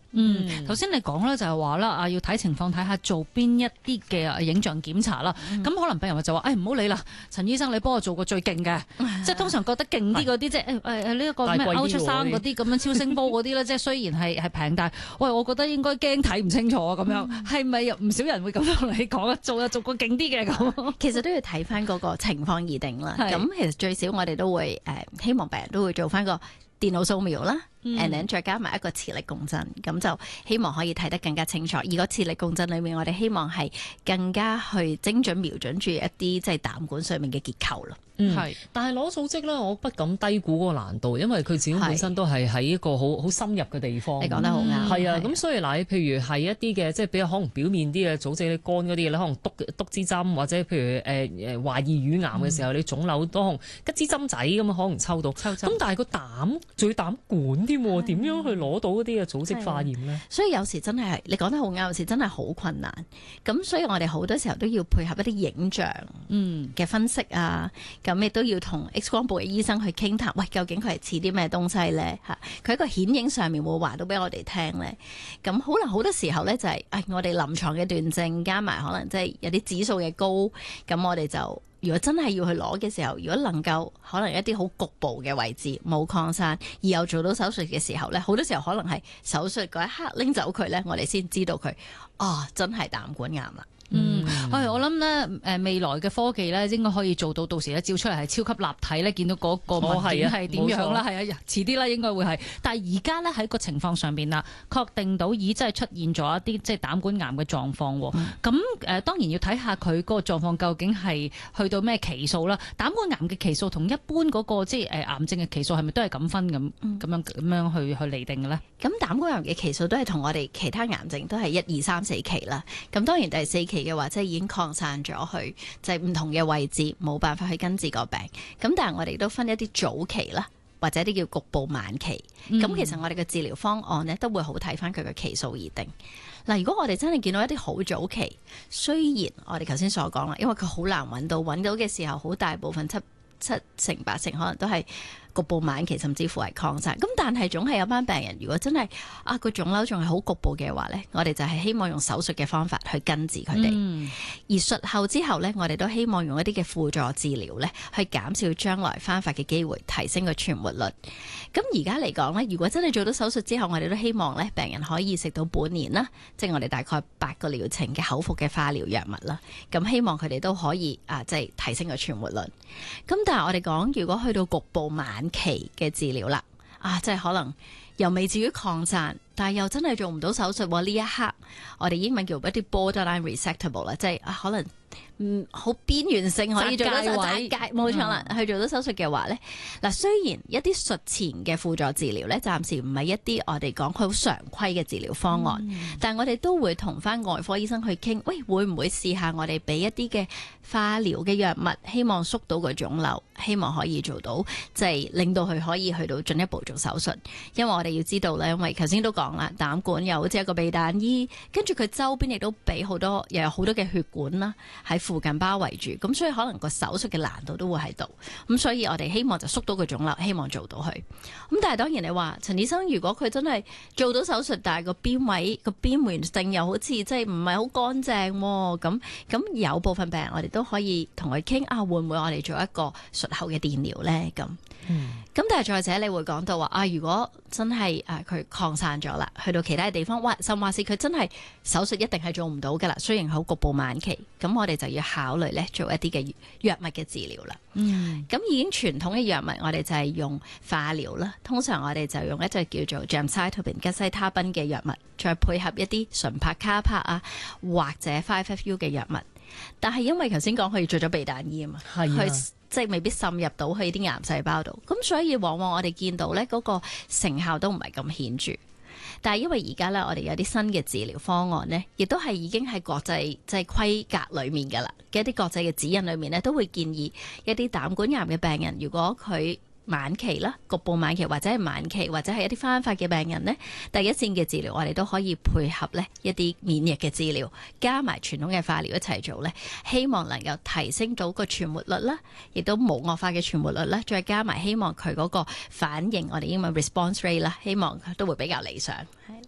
頭先你講咧就係話啦，要睇情況睇下做邊一啲嘅影像檢查啦。咁可能病人就話：唔好理啦，陳醫生你幫我做個最勁嘅，即係通常覺得勁啲嗰啲，即係呢一個咩歐出生嗰啲咁樣超聲波嗰啲咧，即係雖然係平，但係喂，我覺得應該驚睇唔清楚咁樣，係咪唔少人會咁樣同你講啊？做個勁啲嘅咁， 其實都要睇翻嗰個情況而定啦。咁其實最少我哋都會希望病人都會做翻個電腦掃描啦，and then 再加埋一個磁力共振，咁就希望可以睇得更加清楚。而個磁力共振裏面，我哋希望係更加去精準瞄準住一啲即係膽管上面嘅結構咯。 但係攞組織咧，我不敢低估嗰個難度，因為佢自己本身都係喺一個好深入嘅地方。 你講得好啱。 係啊，咁所以嗱，譬如係一啲嘅即係比較可能表面啲嘅組織，你肝嗰啲嘢，你可能篤支針，或者譬如懷疑乳癌嘅時候，你腫瘤都可能吉支針仔咁可能抽到。咁但係個膽仲要膽管添喎，點樣去攞到嗰啲嘅組織化驗呢？ 所以有時真係你講得好啱，有時真係好困難。咁所以我哋好多時候都要配合一啲影像嘅分析啊。咁亦都要同 X 光部嘅醫生去傾談，喂，究竟佢係似啲咩東西咧？嚇，佢喺個顯影上面會話到俾我哋聽咧。咁可能好多時候咧就係，我哋臨床嘅斷症加埋可能即係有啲指數嘅高，咁我哋就如果真係要去攞嘅時候，如果能夠可能一啲好局部嘅位置冇擴散，而又做到手術嘅時候咧，好多時候可能係手術嗰一刻拎走佢咧，我哋先知道佢真係膽管癌啦。 我諗咧，未來嘅科技咧，應該可以做到時咧照出嚟係超級立體咧，見到嗰個文件係點樣啦，係啊，遲啲啦應該會係。但係而家咧喺個情況上邊啦，確定到真係出現咗一啲即係膽管癌嘅狀況。咁當然要睇下佢嗰個狀況究竟係去到咩期數啦。膽管癌嘅期數同一般嗰個即係癌症嘅期數係咪都係咁分咁樣去釐定嘅咧？ 咁膽管癌嘅期數都係同我哋其他癌症都係1、2、3、4期啦。咁當然第4期嘅話，即係已經擴散咗去，就係唔同嘅位置，冇辦法去根治個病。咁但係我哋都分一啲早期啦，或者啲叫局部晚期。咁其實我哋嘅治療方案呢，都會好睇翻佢嘅期數而定。嗱，如果我哋真係見到一啲好早期，雖然我哋頭先所講啦，因為佢好難揾到嘅時候，好大部分七成8成可能都係局部晚期，甚至乎係擴散。咁但係總係有班病人，如果真係個腫瘤仲係好局部嘅話呢，我哋就係希望用手術嘅方法去根治佢哋。而術後之後呢，我哋都希望用一啲嘅輔助治療呢，去減少將來翻發嘅機會，提升個存活率。咁而家嚟講呢，如果真係做到手術之後，我哋都希望呢，病人可以食到半年啦，即係我哋大概8個療程嘅口服嘅化療藥物啦。咁希望佢哋都可以即係提升個存活率。咁但係我哋講，如果去到局部晚期嘅治療啦，即係可能又未至於擴散，但係又真係做唔到手術喎。呢一刻我哋英文叫一啲 borderline resectable 啦，即係可能好邊緣性可以做到手術，冇錯啦。去做到手術嘅話咧，嗱，雖然一啲術前嘅輔助治療咧，暫時唔係一啲我哋講佢好常規嘅治療方案，但係我哋都會同翻外科醫生去傾，喂，會唔會試下我哋俾一啲嘅化療嘅藥物，希望縮到個腫瘤，希望可以做到即係令到佢可以去到進一步做手術。因為我哋要知道咧，因為頭先都講啦，膽管又好似一個避彈衣，跟住佢周邊亦都俾好多又有好多嘅血管啦喺附近包圍住，咁所以可能個手術嘅難度都會喺度，咁所以我哋希望就縮到個腫瘤，希望做到佢。咁但係當然你話陳醫生，如果佢真係做到手術，但係個邊位個邊緣性又好似即係唔係好乾淨，咁有部分病人我哋都可以同佢傾會唔會我哋做一個術後嘅電療呢？咁但係再者你會講到話如果真係佢擴散咗啦，去到其他嘅地方，甚或是佢真係手術一定係做唔到噶啦，雖然好局部晚期，咁我哋就要考慮咧做一啲嘅藥物嘅治療啦。咁已經傳統嘅藥物我哋就係用化療啦，通常我哋就用一隻叫做 gemcitabine 吉西他賓嘅藥物，再配合一啲純拍卡帕或者 5FU 嘅藥物。但係因為頭先講佢做咗避彈衣啊嘛，佢即係未必滲入到去啲癌細胞度，咁所以往往我哋見到咧嗰個成效都唔係咁顯著。但係因為而家咧，我哋有啲新嘅治療方案咧，亦都係已經喺國際即係規格裏面噶啦嘅一啲國際嘅指引裏面咧，都會建議一啲膽管癌嘅病人，如果佢晚期啦、局部晚期或者係晚期或者係一啲翻發嘅病人呢，第一線嘅治療我哋都可以配合呢一啲免疫嘅治療，加埋傳統嘅化療一齊做呢，希望能夠提升到個存活率啦，亦都冇惡化嘅存活率啦，再加埋希望佢嗰個反應，我哋英文 response rate 啦，希望都會比較理想。